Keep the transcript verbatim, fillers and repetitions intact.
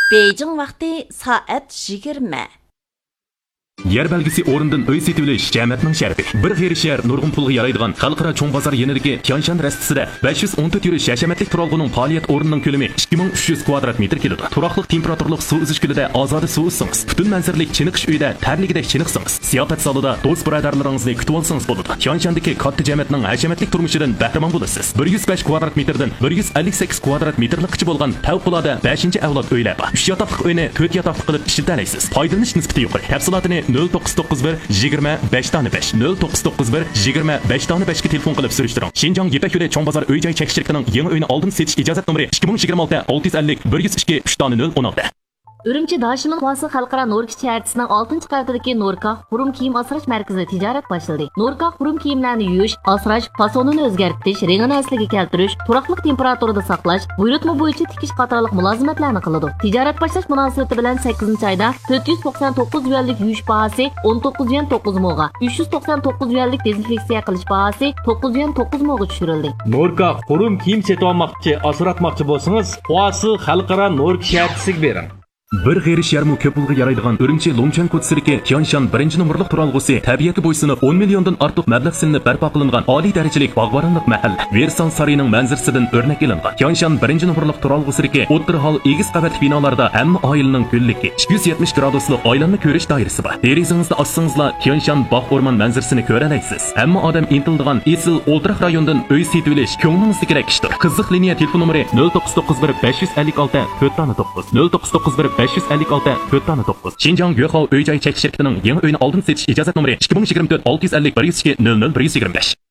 Beijing vaqti soat yigirma. Yer belgisi o'rindan uy setib olish jamiyatning sharafi. Bir g'ayri shahar nurg'un pulga yaraydigan xalqaro cho'ng bozor yanidagi Tianshan rastisida besh yuz o'n to'rt yurish hashamatlik turalg'uning faoliyat o'rnining ko'lami ikki ming uch yuz kvadrat metr keladi. Turaqliq temperaturlik suv uzish gulida ozoda suv uzsangiz, butun manzaralik chiniqish uyida tarligidek chiniqsangiz, ziyofat salonida do'st birodarlaringizni kutib olsangiz bo'ladi. Tianshandagi katta jamiyatning hashamatlik turmushidan bahramand bo'lasiz. bir yuz besh kvadrat metrdan bir yuz ellik sakkiz kvadrat metrlikcha bo'lgan favqulodda beshinchi avlod uylar bor. uch yotoqli uyni to'rt yotoqli qilib ishlatalaysiz. Foydalanish nisbati yuqori. Tafsilotini nol to'qqiz to'qqiz bir yigirma besh besh nol to'qqiz to'qqiz bir yigirma besh besh ga telefon qilib surishtiring. Shinjong Yepak yo'li cho'ng bozor uy-joy chekish shirkatining yangi uyni oldin setish ijozat nomeri ikki ming yigirma olti olti yuz ellik bir yuz ikki uch nol o'n olti. Ürümçi Daşı'nın Kuası Xalqara Norka şəhərçisinin altıncı qavatidagi Norka Xurum kiyim asrash markazida tijorat başladı. Norka Xurum kiyimlarni yuyish, asrash, fasonini o'zgartirish, rangini asliga keltirish, turaqliq temperaturada saqlash, buyurtma bo'yicha tikish qatorliq mulozimatlarni qiladi. Tijorat boshlash munosabati bilan sakkizinchi oyda to'rt yuz to'qson to'qqiz yuanlik yuyish bahasi o'n to'qqiz yuan to'qqiz mo'ga, uch yuz to'qson to'qqiz yuanlik dezinfeksiya qilish bahasi to'qqiz yuan to'qqiz mo'ga tushirildi. Norka Xurum kiyim setib olmoqchi, asratmoqchi bo'lsangiz, Kuası Xalqara Norka şəhərçisiga bering. Bir g'ayri sharmu ko'p pulga yaraydigan Urumchi Longchan ko'chasidagi Tianshan birinchi nomerlik turalg'usi tabiatga bo'ysunib o'n milliondan ortiq mablag' silinib barpo qilingan oliy darajalik bog'boronlik mahal Versan sarining manzarasidan o'rnak ilingan. Tianshan birinchi nomerlik turalg'usidagi o'tir hol egiz qavatli binolarda hamma oilaning ko'lligi ikki yuz yetmish graduslik oilanni ko'rish doirasi bor. Derizangizni ochsangizla Tianshan bog' o'rmon manzarasini ko'ra olasiz. Hamma odam intildigan esil o'ltiraq rayondan uy setib olish ko'nglingizni kerak ishdir. Qiziq liniya telefon nomeri nol to'qqiz to'qqiz bir besh yuz ellik olti to'rt to'qqiz nol to'qqiz to'qqiz bir besh yuz ellik olti to'rt to'qqiz. Shinjong Yo'qov uy-joy chekish shirkatining yangi uyni oldin setish ijozat nomeri ikki ming yigirma to'rt olti yuz ellik bir yuz ikki nol nol bir yuz yigirma besh.